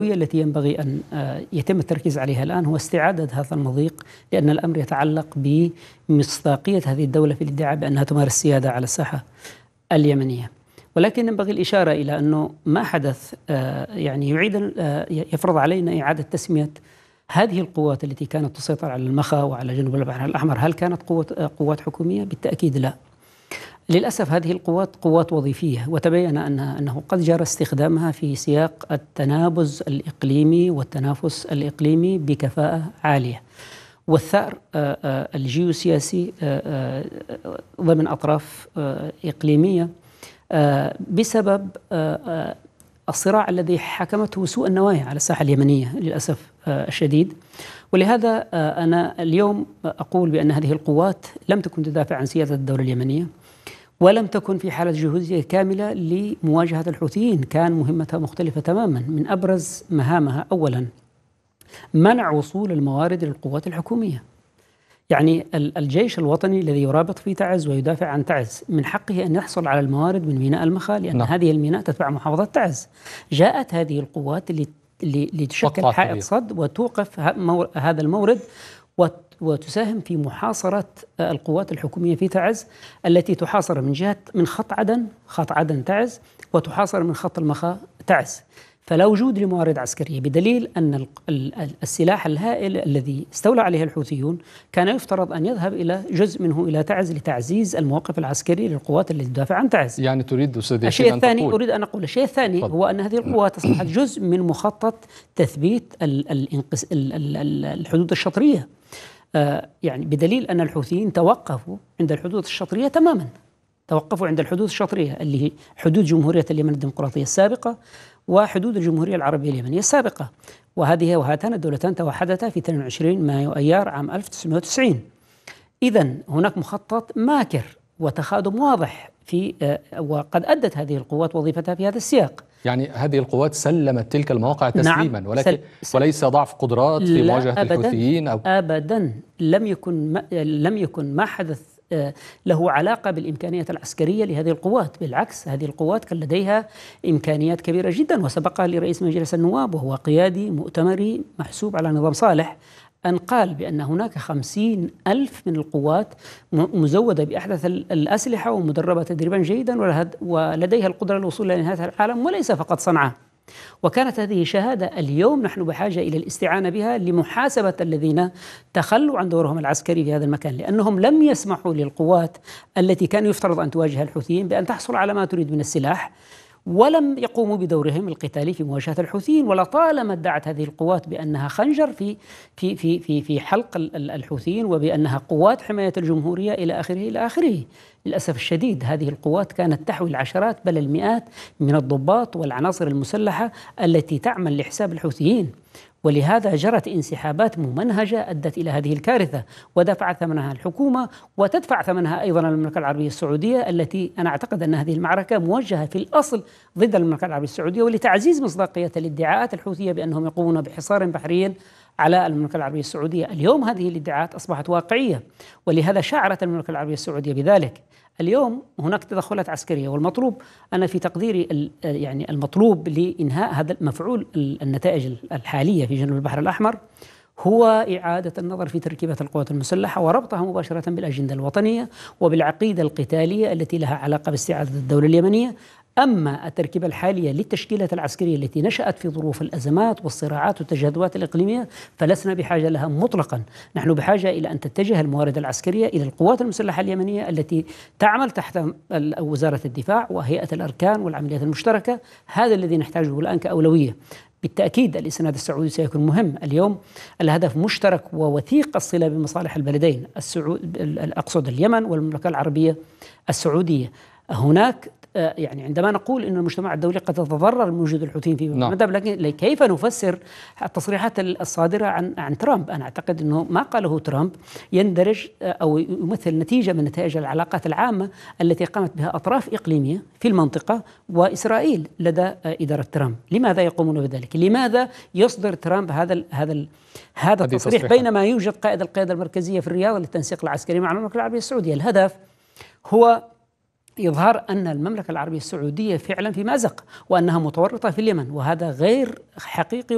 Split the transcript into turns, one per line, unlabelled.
التي ينبغي أن يتم التركيز عليها الآن هو استعادة هذا المضيق، لأن الأمر يتعلق بمصداقية هذه الدولة في الادعاء بأنها تمارس السيادة على الساحة اليمنية. ولكن ينبغي الإشارة إلى أنه ما حدث يفرض علينا إعادة تسمية هذه القوات التي كانت تسيطر على المخا وعلى جنوب البحر الأحمر. هل كانت قوات حكومية؟ بالتأكيد لا. للأسف هذه القوات قوات وظيفية، وتبين أنه قد جرى استخدامها في سياق التنابز الإقليمي والتنافس الإقليمي بكفاءة عالية، والثأر الجيوسياسي ضمن أطراف إقليمية بسبب الصراع الذي حكمته سوء النوايا على الساحة اليمنية للأسف الشديد. ولهذا أنا اليوم أقول بأن هذه القوات لم تكن تدافع عن سيادة الدولة اليمنية، ولم تكن في حالة جهوزية كاملة لمواجهة الحوثيين. كان مهمتها مختلفة تماما. من أبرز مهامها أولا منع وصول الموارد للقوات الحكومية. يعني الجيش الوطني الذي يرابط في تعز ويدافع عن تعز من حقه أن يحصل على الموارد من ميناء المخا، لأن هذه الميناء تتبع محافظة تعز. جاءت هذه القوات لتشكل حائط صد وتوقف هذا المورد وتساهم في محاصرة القوات الحكومية في تعز، التي تحاصر من جهة من خط عدن تعز، وتحاصر من خط المخا تعز. فلا وجود لموارد عسكرية، بدليل أن السلاح الهائل الذي استولى عليه الحوثيون كان يفترض أن يذهب إلى جزء منه إلى تعز لتعزيز الموقف العسكري للقوات التي تدافع عن تعز.
يعني تريد أستاذ
الشيء الثاني أريد أن أقول الشيء الثاني هو أن هذه القوات أصبحت جزء من مخطط تثبيت الحدود الشطرية. يعني بدليل أن الحوثيين توقفوا عند الحدود الشطرية تماما، توقفوا عند الحدود الشطرية اللي هي حدود جمهورية اليمن الديمقراطية السابقة وحدود الجمهورية العربية اليمنية السابقة، وهاتان الدولتان توحدتا في 22 مايو أيار عام 1990. إذن هناك مخطط ماكر وتخادم واضح وقد أدت هذه القوات وظيفتها في هذا السياق.
يعني هذه القوات سلمت تلك المواقع تسليما، نعم، ولكن وليس ضعف قدرات في مواجهة الحوثيين
أبدا. لم يكن ما حدث له علاقة بالإمكانيات العسكرية لهذه القوات. بالعكس، هذه القوات كان لديها إمكانيات كبيرة جدا، وسبقها لرئيس مجلس النواب وهو قيادي مؤتمري محسوب على نظام صالح أن قال بأن هناك 50,000 من القوات مزودة بأحدث الأسلحة ومدربة تدريبا جيدا ولديها القدرة للوصول لنهاية العالم وليس فقط صنعاء. وكانت هذه شهادة اليوم نحن بحاجة إلى الاستعانة بها لمحاسبة الذين تخلوا عن دورهم العسكري في هذا المكان، لأنهم لم يسمحوا للقوات التي كان يفترض أن تواجه الحوثيين بأن تحصل على ما تريد من السلاح، ولم يقوموا بدورهم القتالي في مواجهة الحوثيين. ولطالما ادعت هذه القوات بأنها خنجر في حلق الحوثيين وبأنها قوات حماية الجمهورية إلى آخره. للأسف الشديد هذه القوات كانت تحوي العشرات بل المئات من الضباط والعناصر المسلحة التي تعمل لحساب الحوثيين، ولهذا جرت انسحابات ممنهجة أدت إلى هذه الكارثة، ودفعت ثمنها الحكومة وتدفع ثمنها أيضا المملكة العربية السعودية، التي أنا أعتقد أن هذه المعركة موجهة في الأصل ضد المملكة العربية السعودية ولتعزيز مصداقية الادعاءات الحوثية بأنهم يقومون بحصار بحري على المملكة العربية السعودية. اليوم هذه الادعاءات أصبحت واقعية، ولهذا شعرت المملكة العربية السعودية بذلك. اليوم هناك تدخلات عسكرية، والمطلوب أنا في تقديري يعني المطلوب لإنهاء هذا مفعول النتائج الحالية في جنوب البحر الأحمر هو إعادة النظر في تركيبة القوات المسلحة وربطها مباشرة بالأجندة الوطنية وبالعقيدة القتالية التي لها علاقة باستعادة الدولة اليمنية. أما التركيبة الحالية للتشكيلات العسكرية التي نشأت في ظروف الأزمات والصراعات والتجاذبات الإقليمية فلسنا بحاجة لها مطلقا. نحن بحاجة إلى أن تتجه الموارد العسكرية إلى القوات المسلحة اليمنية التي تعمل تحت وزارة الدفاع وهيئة الأركان والعمليات المشتركة. هذا الذي نحتاجه الآن كأولوية. بالتأكيد الإسناد السعودي سيكون مهم. اليوم الهدف مشترك ووثيق الصلة بمصالح البلدين، أقصد اليمن والمملكة العربية السعودية. هناك يعني عندما نقول أن المجتمع الدولي قد تتضرر من وجود الحوثيين في المدن، لكن كيف نفسر التصريحات الصادرة عن ترامب؟ أنا أعتقد أنه ما قاله ترامب يندرج أو يمثل نتيجة من نتائج العلاقات العامة التي قامت بها أطراف إقليمية في المنطقة وإسرائيل لدى إدارة ترامب. لماذا يقومون بذلك؟ لماذا يصدر ترامب هذا التصريح بينما يوجد قائد القيادة المركزية في الرياض للتنسيق العسكري مع المملكة العربية السعودية؟ الهدف هو إظهار أن المملكة العربية السعودية فعلا في مأزق وأنها متورطة في اليمن، وهذا غير حقيقي